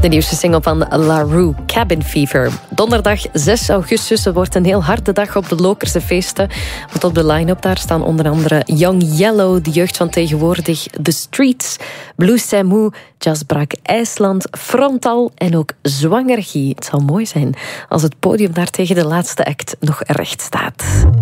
De nieuwste single van La Rue, Cabin Fever. Donderdag 6 augustus wordt een heel harde dag op de Lokerse feesten. Want op de line-up daar staan onder andere Young Yellow, de jeugd van tegenwoordig, The Streets, Blue Samu, Jazzbrak IJsland, Frontal en ook Zwangergie. Het zal mooi zijn als het podium daar tegen de laatste act nog recht staat.